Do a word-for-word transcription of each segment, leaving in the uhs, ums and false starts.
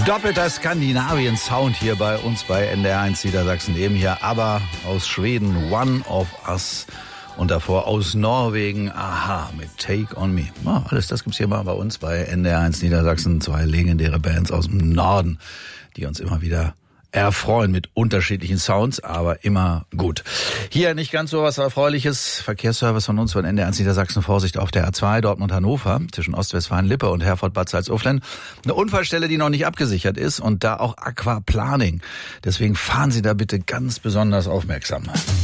Doppelter Skandinavien-Sound hier bei uns bei N D R eins Niedersachsen. Eben hier aber aus Schweden, One of Us. Und davor aus Norwegen, Aha, mit Take on Me. Ja, alles das gibt's hier mal bei uns bei N D R eins Niedersachsen. Zwei legendäre Bands aus dem Norden, die uns immer wieder erfreuen mit unterschiedlichen Sounds, aber immer gut. Hier nicht ganz so was Erfreuliches. Verkehrsservice von uns von N D R eins Niedersachsen. Vorsicht auf der A zwei Dortmund-Hannover zwischen Ostwestfalen-Lippe und Herford-Bad Salzuflen. Eine Unfallstelle, die noch nicht abgesichert ist und da auch Aquaplaning. Deswegen fahren Sie da bitte ganz besonders aufmerksam.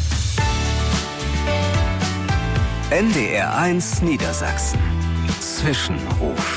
N D R eins Niedersachsen. Zwischenruf.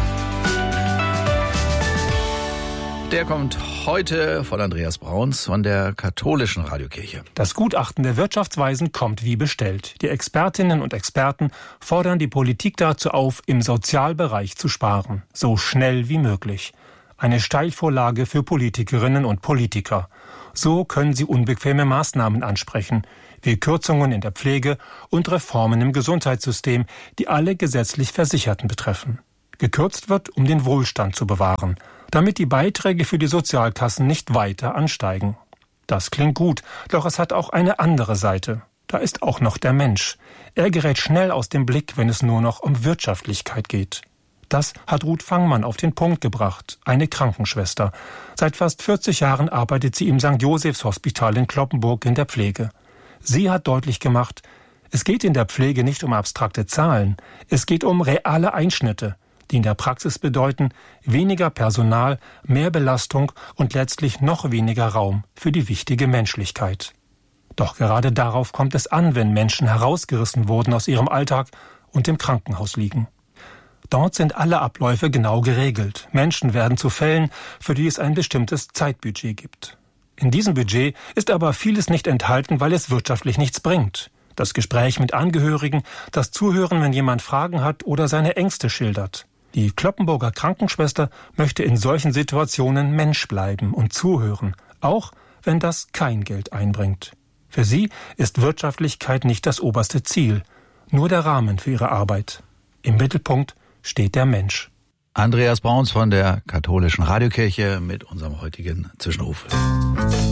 Der kommt heute von Andreas Brauns von der katholischen Radiokirche. Das Gutachten der Wirtschaftsweisen kommt wie bestellt. Die Expertinnen und Experten fordern die Politik dazu auf, im Sozialbereich zu sparen. So schnell wie möglich. Eine Steilvorlage für Politikerinnen und Politiker. So können sie unbequeme Maßnahmen ansprechen, wie Kürzungen in der Pflege und Reformen im Gesundheitssystem, die alle gesetzlich Versicherten betreffen. Gekürzt wird, um den Wohlstand zu bewahren, damit die Beiträge für die Sozialkassen nicht weiter ansteigen. Das klingt gut, doch es hat auch eine andere Seite. Da ist auch noch der Mensch. Er gerät schnell aus dem Blick, wenn es nur noch um Wirtschaftlichkeit geht. Das hat Ruth Fangmann auf den Punkt gebracht, eine Krankenschwester. Seit fast vierzig Jahren arbeitet sie im Sankt Josephs Hospital in Cloppenburg in der Pflege. Sie hat deutlich gemacht, es geht in der Pflege nicht um abstrakte Zahlen, es geht um reale Einschnitte, die in der Praxis bedeuten, weniger Personal, mehr Belastung und letztlich noch weniger Raum für die wichtige Menschlichkeit. Doch gerade darauf kommt es an, wenn Menschen herausgerissen wurden aus ihrem Alltag und im Krankenhaus liegen. Dort sind alle Abläufe genau geregelt. Menschen werden zu Fällen, für die es ein bestimmtes Zeitbudget gibt. In diesem Budget ist aber vieles nicht enthalten, weil es wirtschaftlich nichts bringt. Das Gespräch mit Angehörigen, das Zuhören, wenn jemand Fragen hat oder seine Ängste schildert. Die Cloppenburger Krankenschwester möchte in solchen Situationen Mensch bleiben und zuhören, auch wenn das kein Geld einbringt. Für sie ist Wirtschaftlichkeit nicht das oberste Ziel, nur der Rahmen für ihre Arbeit. Im Mittelpunkt steht der Mensch. Andreas Brauns von der katholischen Radiokirche mit unserem heutigen Zwischenruf.